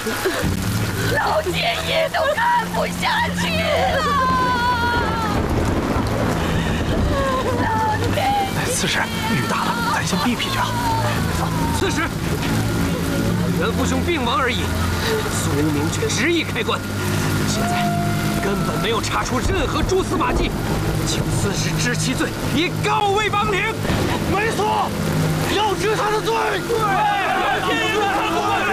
老天爷都看不下去了！老天爷！ 刺史，雨大了，咱先避避去啊！走。 刺史，袁父兄病亡而已，苏明却执意开棺，现在根本没有查出任何蛛丝马迹，请刺史治其罪，以告慰亡灵。 没错，要治他的罪。对，天爷，